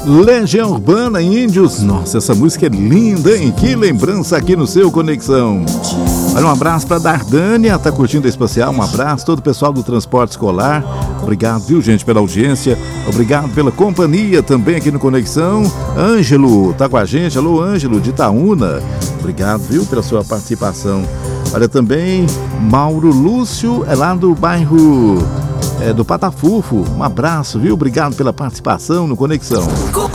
Legião Urbana, Índios. Nossa, essa música é linda, hein? Que lembrança aqui no seu Conexão. Olha, um abraço para Dardânia, tá curtindo a especial. Um abraço, todo o pessoal do transporte escolar. Obrigado, viu, gente, pela audiência. Obrigado pela companhia também aqui no Conexão. Ângelo tá com a gente. Alô, Ângelo, de Itaúna. Obrigado, viu, pela sua participação. Olha, também Mauro Lúcio, é lá do bairro do Patafufo. Um abraço, viu? Obrigado pela participação no Conexão.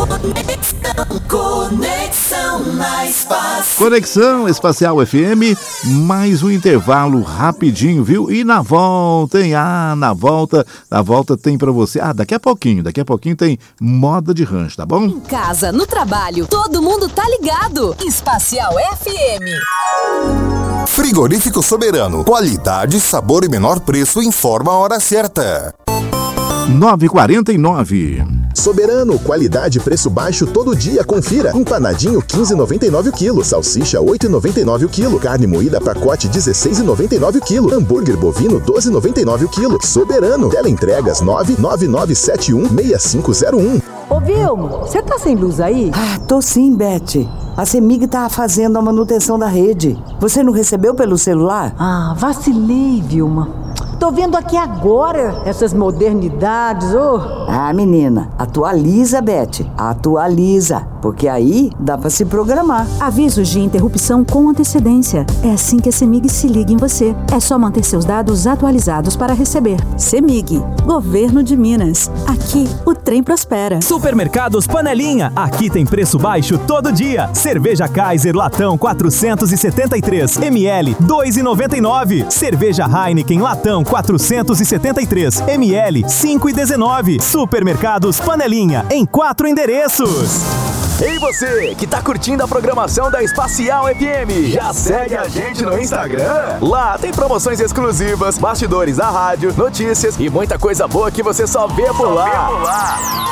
Conexão na Espacial. Conexão Espacial FM, mais um intervalo rapidinho, viu? E na volta, hein? Na volta tem pra você. Daqui a pouquinho tem moda de rancho, tá bom? Em casa, no trabalho, todo mundo tá ligado. Espacial FM. Frigorífico Soberano. Qualidade, sabor e menor preço. Informa a hora certa. 9h49. Soberano, qualidade e preço baixo todo dia, confira. Empanadinho 15,99 o quilo, salsicha 8,99 o quilo, carne moída pacote 16,99 o quilo, hambúrguer bovino 12,99 o quilo. Soberano, teleentregas 999716501. Ô Vilma, você tá sem luz aí? Tô sim, Beth. A CEMIG tá fazendo a manutenção da rede. Você não recebeu pelo celular? Vacilei, Vilma. Tô vendo aqui agora essas modernidades, menina, atualiza, Beth. Atualiza, porque aí dá pra se programar. Avisos de interrupção com antecedência. É assim que a CEMIG se liga em você. É só manter seus dados atualizados para receber. CEMIG, Governo de Minas. Aqui, o trem prospera. Supermercados Panelinha. Aqui tem preço baixo todo dia. Cerveja Kaiser Latão 473 ml 2,99. Cerveja Heineken Latão 473 ml 5,19. Supermercados Panelinha em 4 endereços. Ei você, que tá curtindo a programação da Espacial FM, já segue a gente no Instagram? Lá tem promoções exclusivas, bastidores da rádio, notícias e muita coisa boa que você só vê por lá.